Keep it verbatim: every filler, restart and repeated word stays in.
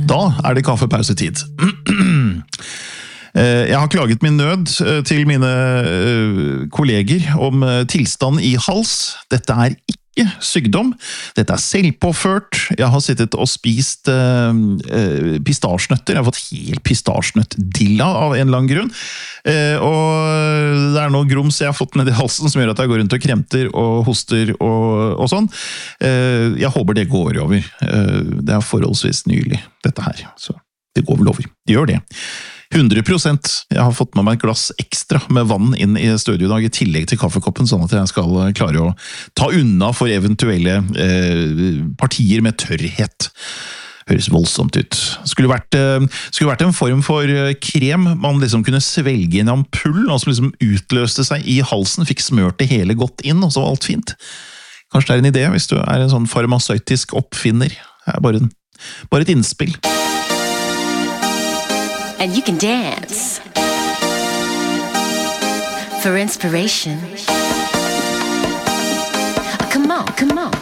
Da er det kaffepausetid. Jeg har klaget min nød til mine kolleger om tilstand i hals. Dette er ikke sykdom. Dette er selvpåført. Jeg har sittet og spist uh, pistasjenøtter. Jeg har fått helt pistasjenøtt-dilla av en lang grunn. Uh, og det er noe grums jeg har fått ned i halsen som gjør at jeg går rundt og kremter og hoster og, og sånn. Uh, jeg håper det går over. Uh, det er forholdsvis nylig, dette her. Så det går vel over. Det gjør det. hundre prosent. Jeg har fått med meg et glass ekstra med vann inn i studio i dag, i tillegg til kaffekoppen, sånn at jeg skal klare å ta unna for eventuelle eh, partier med tørrhet. Høres voldsomt ut. Skulle vært, eh, skulle vært en form for krem man liksom kunne svelge i en ampull, og som liksom utløste seg i halsen, fikk smørt det hele godt inn, og så var alt fint. Kanskje det er en idé, hvis du er en sånn farmasøytisk oppfinner. Det er bare, en, bare et innspill. And you can dance for inspiration. Come on, come on.